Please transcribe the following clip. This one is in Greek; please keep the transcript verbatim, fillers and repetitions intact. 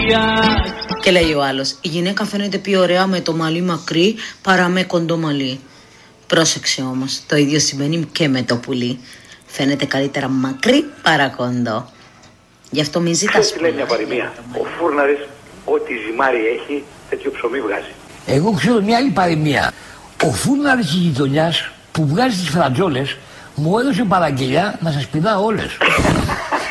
Και λέει ο άλλος, η γυναίκα φαίνεται πιο ωραία με το μαλλί μακρύ παρά με κοντό μαλλί. Πρόσεξε όμως, το ίδιο σημαίνει και με το πουλί. Φαίνεται καλύτερα μακρύ παρά κοντό. Γι' αυτό μην ζητάς. Ξέρεις τι λέει μια παροιμία? Ο φούρναρης ό,τι ζυμάρι έχει τέτοιο ψωμί βγάζει. Εγώ ξέρω μια άλλη παροιμία. Ο φούρναρης της γειτονιάς που βγάζει τις φρατζόλες μου έδωσε παραγγελιά να σας πηδάω όλες.